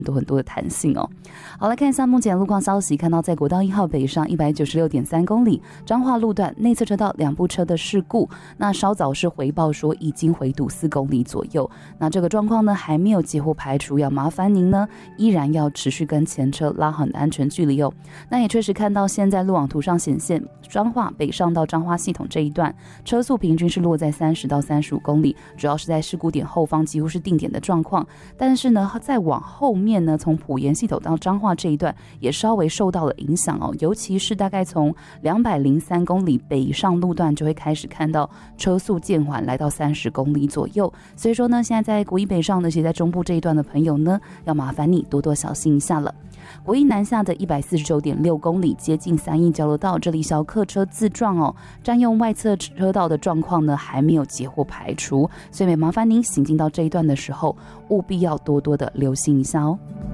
很多的弹性哦。好，来看一下目前路况消息，看到在国道1号北上196.3公里彰化路段内侧车道2部车的事故，那稍早是回报说已经回堵4公里左右，那这个状况呢还没有几乎排除，要麻烦您呢依然要持续跟前车拉很安全距离哦。那也确实看到现在路网图上显现，彰化北上到彰化系统这一段车速平均是落在30到35公里，主要是在事故点后方几乎是定点的状况，但是呢再往后面呢，从埔盐系统到彰化这一段也稍微受到了影响哦，尤其是大概从203公里北上路段就会开始看到车速渐缓，来到30公里左右。所以说呢，现在在国一北上的，其实在中部这一段的朋友呢，要麻烦你多多小心一下了。国一南下的149.6公里接近3义交流道，这里小客车自撞哦，占用外侧车道的状况呢还没有截获排除，所以麻烦您行进到这一段的时候，务必要多多的留心一下哦。